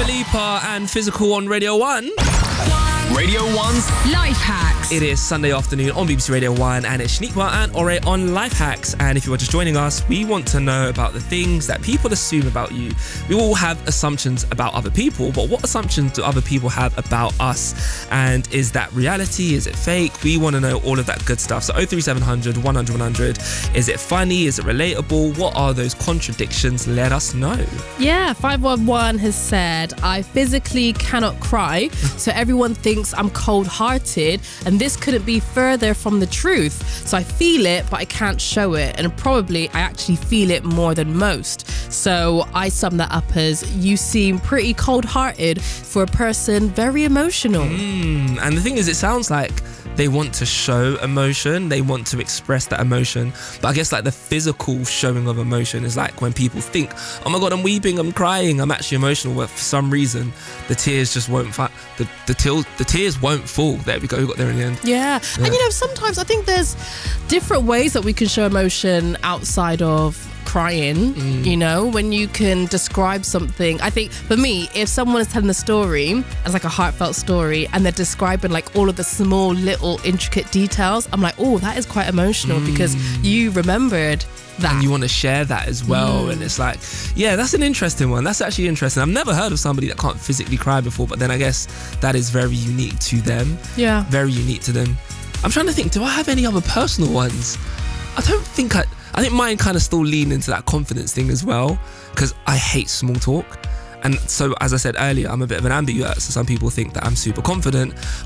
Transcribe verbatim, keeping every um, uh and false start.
Lipa and Physical on Radio one. Radio one's Life Hacks. It is Sunday afternoon on B B C Radio one and it's Shaniqua and Ore on Life Hacks. And if you are just joining us, we want to know about the things that people assume about you. We all have assumptions about other people, but what assumptions do other people have about us? And is that reality? Is it fake? We want to know all of that good stuff. So oh three seven hundred, one hundred, one hundred. Is it funny? Is it relatable? What are those contradictions? Let us know. Yeah, five one one has said, I physically cannot cry, so everyone thinks I'm cold-hearted, and this couldn't be further from the truth. So I feel it, but I can't show it, and probably I actually feel it more than most. So I sum that up as, you seem pretty cold-hearted for a person very emotional. Mm, and the thing is, it sounds like they want to show emotion, they want to express that emotion, but I guess like the physical showing of emotion is like when people think, oh my god, I'm weeping, I'm crying, I'm actually emotional, but for some reason the tears just won't fa- the, the, teal- the tears won't fall. There we go, we got there in the end. Yeah. Yeah. And you know, sometimes I think there's different ways that we can show emotion outside of crying, mm. you know, when you can describe something. I think for me, if someone is telling a story as like a heartfelt story and they're describing like all of the small little intricate details, I'm like, oh, that is quite emotional mm. because you remembered that. And you want to share that as well. Mm. And it's like, yeah, that's an interesting one. That's actually interesting. I've never heard of somebody that can't physically cry before, but then I guess that is very unique to them. Yeah. Very unique to them. I'm trying to think, do I have any other personal ones? I don't think I... I think mine kind of still lean into that confidence thing as well, because I hate small talk. And so, as I said earlier, I'm a bit of an ambivert. So some people think that I'm super confident,